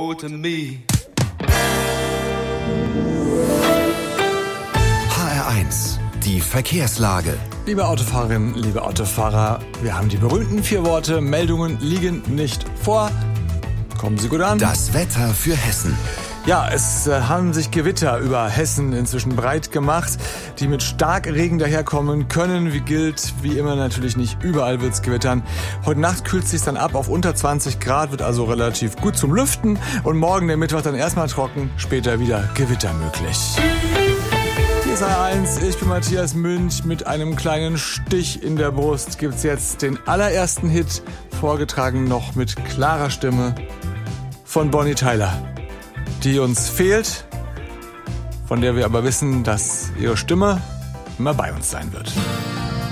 road to me. HR1, die Verkehrslage. Liebe Autofahrerinnen, liebe Autofahrer, wir haben die berühmten 4 Worte. Meldungen liegen nicht vor. Kommen Sie gut an. Das Wetter für Hessen. Ja, es haben sich Gewitter über Hessen inzwischen breit gemacht, die mit Starkregen daherkommen können. Wie gilt, wie immer natürlich nicht überall wird's gewittern. Heute Nacht kühlt es sich dann ab auf unter 20 Grad, wird also relativ gut zum Lüften. Und morgen der Mittwoch dann erstmal trocken, später wieder Gewitter möglich. Hier ist HR1, ich bin Matthias Münch. Mit einem kleinen Stich in der Brust gibt's jetzt den allerersten Hit, vorgetragen noch mit klarer Stimme von Bonnie Tyler, die uns fehlt, von der wir aber wissen, dass ihre Stimme immer bei uns sein wird.